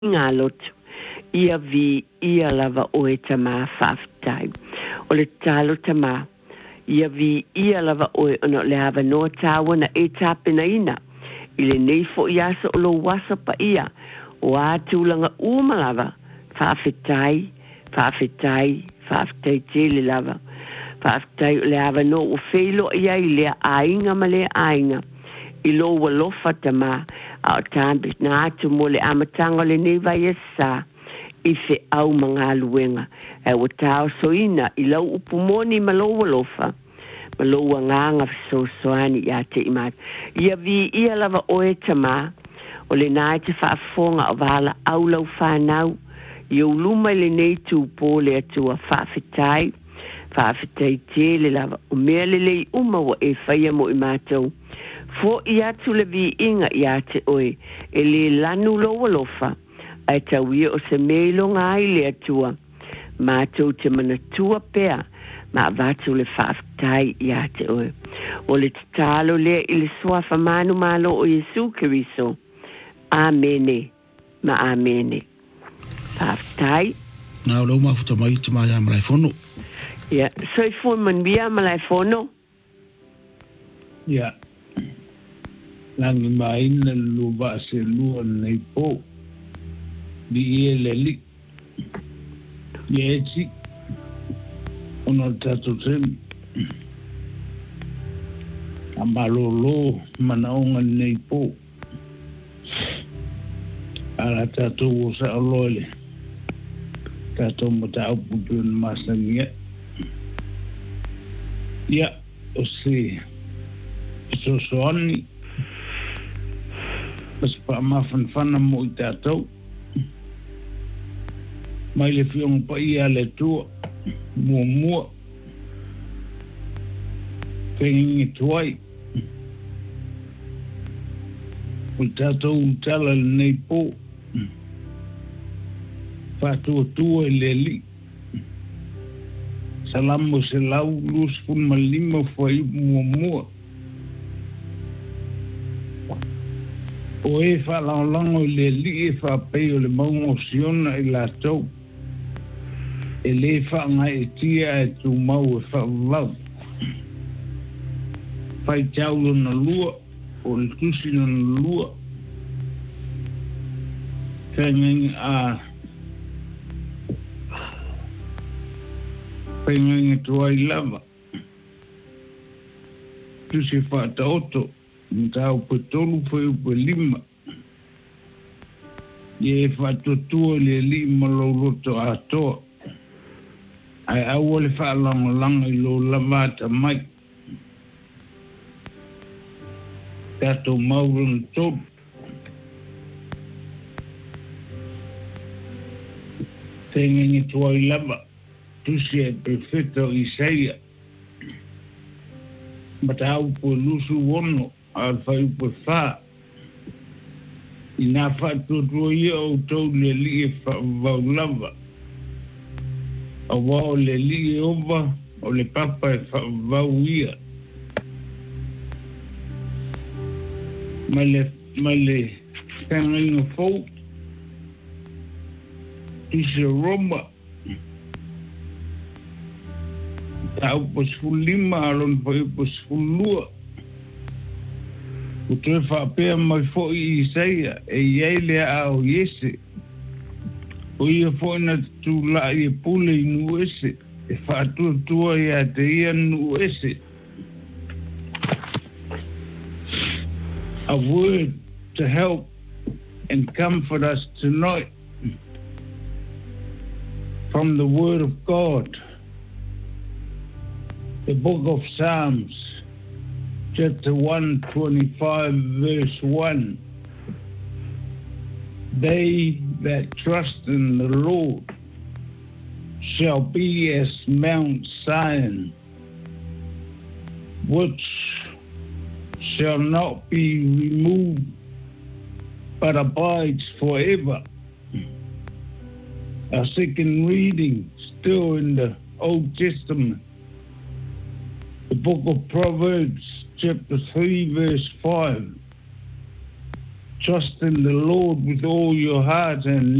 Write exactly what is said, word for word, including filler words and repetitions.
ngā lotu. Ia vi ia lava o e tamā whaafitai. O le talo tamā. Ia vi ia lava o e ono le hawa noa tāwana e tāpena ina. I le nei fo i asa o lo wasa pa ia. O a tūlanga uma lava. Whaafitai, whaafitai, whaafitai te le lava. Whaafitai o le hawa no o whelo ia i lea ainga ma lea ainga. I lo wa lofa tamā. A o tāmbi na atu mo le amatanga le nei vai e sā. I fe au mga luenga. E o tāo soina i lau upumoni ma lo wa lofa. Ma lo wa nganga so soani i a te imat. Ia vi ia lava oe tamā. O le nai te whaafonga o wala au lau whanau. I o luma le nei tū pō le atua whaafitai. Whaafitai te le lava. O mea le lei uma wa e whaia mo i mātou. Fo i atu le vi inga i a te oe. E le lanu lo wa lofa. Ai tau ia o se meilo ngai le atua. Mātou te manatua pea. Ma vatu le whaafitai i a te oe. O le talo lea i le soafa manu malo o Jesu Keriso. Amene. Ma amene. Whaafitai. Nā o lau mafuta mai te mai a malai fono. Ia. So i fo man via malai fono. Ia. Langi maina luwa se lua nei po. Di e le li. Ia eti. Ono tato temi. A malolo manaonga nei po. Ala tato o sa aloile. Tato mo ta uputu na masangia. Ia. O se. So soani. Mas pa mawhanwhana mo i tātou. Mai le whiong pa ia le tua. Mua mua. Whengingi tuai. O tātou utala le nei pō. Whātua tua le li. Salamo se lau lus pun malima whai mua mua. O e whalaolango le li e whapei o le maungo siona i la tau. E le whaanga e tia e tu mau e whaulau. Whai taulo na lua, o le tusino na lua. Whaingangi a... Whaingangi tuai lava. Tusi whata oto. Mtau pe tolu pe pe lima. Ye whatotua le lima lo roto atoa. Ai awole whaalanga langa i lo lamata mai. Tato maurun top. Tengengi tuai lava. Tusi e perfetto Isaia. Matau po lusu wono. Al fai pe fa ina fa to to ia o to le li fa va lava o va le li ova o le papa fa va ia male male tango fo ise roma tau pos fulima alon fai pos fulua. O te whapea mai fo i Isaia, e iei lea au iese. O ia fo ina tu la i e pule i nu ese, e whaatua tua i a te ia nu ese. A word to help and comfort us tonight from the Word of God, the book of Psalms. Chapter one twenty-five, verse one. They that trust in the Lord shall be as Mount Zion, which shall not be removed, but abides forever. Our second reading, still in the Old Testament, the book of Proverbs, chapter three, verse five. trust in the Lord with all your heart and